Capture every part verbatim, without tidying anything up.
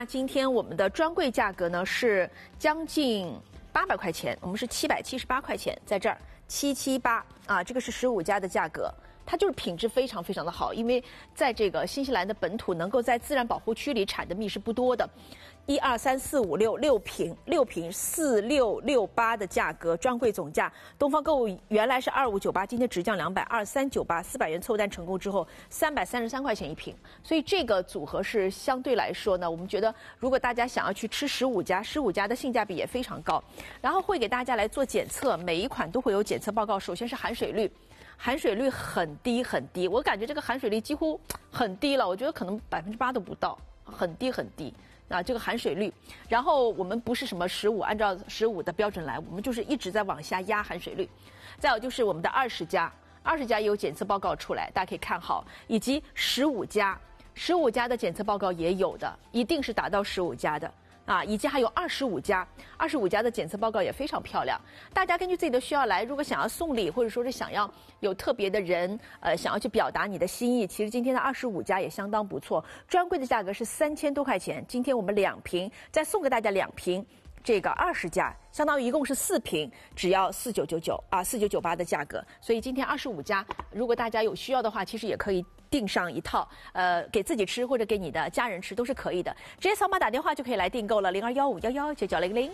今天我们的专柜价格呢是将近八百块钱，我们是七百七十八块钱，在这儿七七八啊，这个是十五家的价格。它就是品质非常非常的好，因为在这个新西兰的本土，能够在自然保护区里产的蜜是不多的。一二三四五六六瓶，六瓶四六六八的价格，专柜总价，东方购物原来是二五九八，今天直降两百，二三九八，四百元凑单成功之后，三百三十三块钱一瓶。所以这个组合是相对来说呢，我们觉得如果大家想要去吃十五家，十五家的性价比也非常高。然后会给大家来做检测，每一款都会有检测报告。首先是含水率。含水率很低很低，我感觉这个含水率几乎很低了，我觉得可能百分之八都不到，很低很低啊，这个含水率。然后我们不是什么十五，按照十五的标准来，我们就是一直在往下压含水率。再有就是我们的二十家，二十家也有检测报告出来，大家可以看好，以及十五家，十五家的检测报告也有的，一定是达到十五家的。啊，以及还有二十五家，二十五家的检测报告也非常漂亮。大家根据自己的需要来，如果想要送礼，或者说是想要有特别的人，呃，想要去表达你的心意，其实今天的二十五家也相当不错。专柜的价格是三千多块钱，今天我们两瓶再送给大家两瓶。这个二十家，相当于一共是四瓶，只要四九九九啊，四九九八的价格。所以今天二十五家，如果大家有需要的话，其实也可以订上一套，呃，给自己吃或者给你的家人吃都是可以的。直接扫码打电话就可以来订购了，零二幺五幺幺九九零零。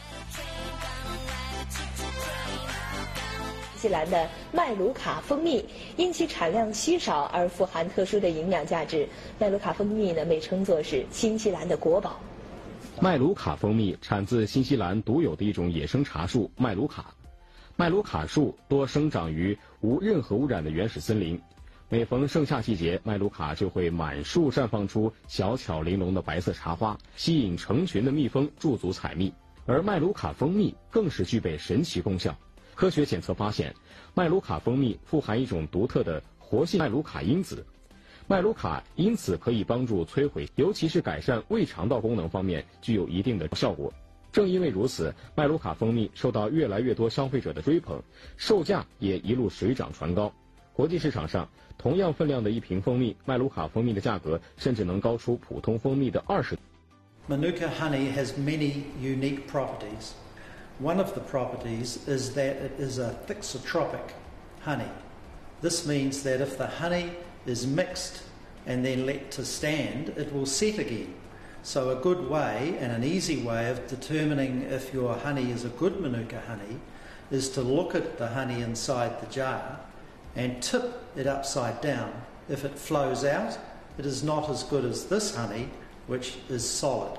新西兰的麦卢卡蜂蜜，因其产量稀少而富含特殊的营养价值。麦卢卡蜂蜜呢，被称作是新西兰的国宝。 麦卢卡蜂蜜产自新西兰独有的一种野生茶树麦卢卡。麦卢卡树多生长于无任何污染的原始森林，每逢盛夏季节，麦卢卡就会满树绽放出小巧玲珑的白色茶花，吸引成群的蜜蜂驻足采蜜。而麦卢卡蜂蜜更是具备神奇功效。科学检测发现，麦卢卡蜂蜜富含一种独特的活性麦卢卡因子。麦卢卡因此可以帮助摧毁，尤其是改善胃肠道功能方面具有一定的效果。正因为如此，麦卢卡蜂蜜受到越来越多消费者的追捧，售价也一路水涨船高。国际市场上，同样分量的一瓶蜂蜜，麦卢卡蜂蜜的价格甚至能高出普通蜂蜜的二十。 Manuka honey has many unique properties. One of the properties is that it is a thixotropic honey. This means that if the honey is mixed and then let to stand, it will set again. So a good way and an easy way of determining if your honey is a good Manuka honey is to look at the honey inside the jar and tip it upside down. If it flows out, it is not as good as this honey, which is solid.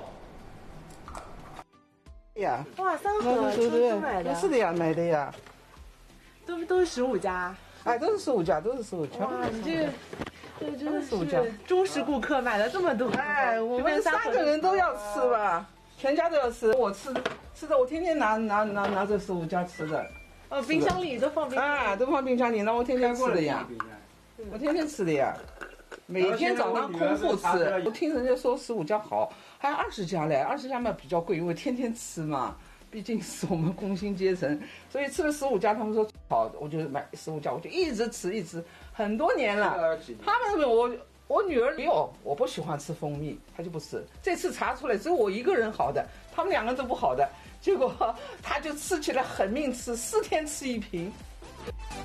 呀， 哇，三盒出去买的， 是的呀，买的呀， 都都是十五家。 哎，都是十五家，都是十五家。 哇，你这个，这个真的是忠实顾客，买了这么多。 哎，我们三个人都要吃吧，全家都要吃。我吃吃的，我天天拿拿拿拿这十五家吃的。 哦，冰箱里都放冰箱。 啊，都放冰箱里，那我天天吃的呀。我天天吃的呀，每天早上空腹吃。我听人家说十五家好，还有二十家嘞，二十家嘛比较贵，因为天天吃嘛。毕竟是我们工薪阶层，所以吃了十五家，他们说好，我就买十五家，我就一直吃，一直很多年了。他们我我女儿没有，我不喜欢吃蜂蜜，她就不吃。这次查出来只有我一个人好的，他们两个都不好的，结果她就吃起来很命吃，四天吃一瓶。